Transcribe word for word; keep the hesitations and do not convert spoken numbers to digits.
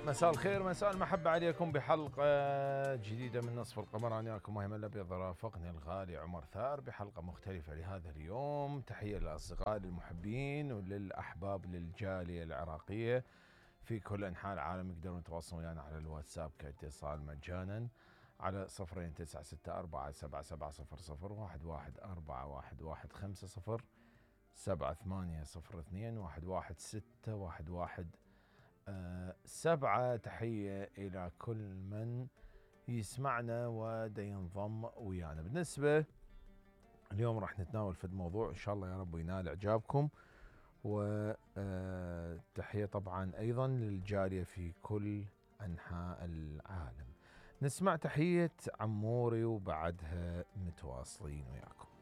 مساء الخير، مساء المحبة عليكم بحلقة جديدة من نصف القمر. أنا وياكم مهم الأبيض، رافقني الغالي عمر ثار بحلقة مختلفة لهذا اليوم. تحية للأصدقاء للمحبين وللأحباب للجالية العراقية في كل أنحاء العالم. يقدرون يتواصلون ويانا على الواتساب كاتصال مجانا على صفرين تسعة ستة أربعة سبعة سبعة صفر صفر واحد واحد أربعة واحد واحد خمسة صفر سبعة ثمانية صفر اثنين واحد واحد ستة واحد واحد أه سبعة. تحية إلى كل من يسمعنا ودي ينضم ويانا. بالنسبة اليوم راح نتناول في الموضوع إن شاء الله يا رب ينال إعجابكم، وتحية طبعا أيضا للجالية في كل أنحاء العالم. نسمع تحية عموري وبعدها متواصلين وياكم.